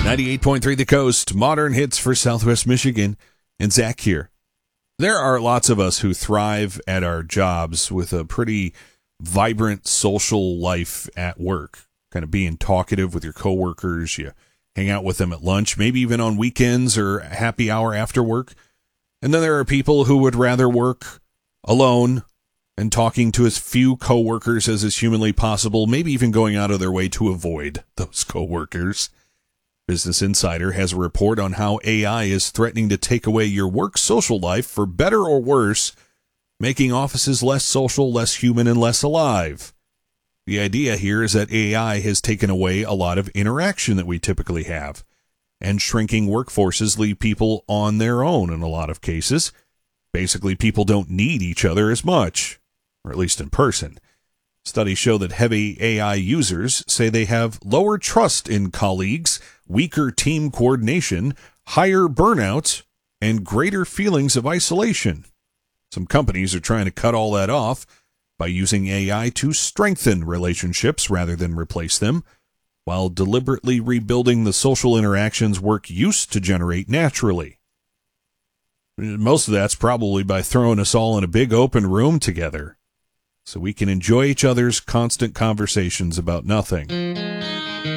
98.3 The Coast, modern hits for Southwest Michigan, and Zach here. There are lots of us who thrive at our jobs with a pretty vibrant social life at work, kind of being talkative with your coworkers. You hang out with them at lunch, maybe even on weekends or happy hour after work. And then there are people who would rather work alone and talking to as few coworkers as is humanly possible, maybe even going out of their way to avoid those coworkers. Business Insider has a report on how AI is threatening to take away your work social life for better or worse, making offices less social, less human, and less alive. The idea here is that AI has taken away a lot of interaction that we typically have, and shrinking workforces leave people on their own in a lot of cases. Basically, people don't need each other as much, or at least in person. Studies show that heavy AI users say they have lower trust in colleagues, weaker team coordination, higher burnout, and greater feelings of isolation. Some companies are trying to cut all that off by using AI to strengthen relationships rather than replace them, while deliberately rebuilding the social interactions work used to generate naturally. Most of that's probably by throwing us all in a big open room together, so we can enjoy each other's constant conversations about nothing.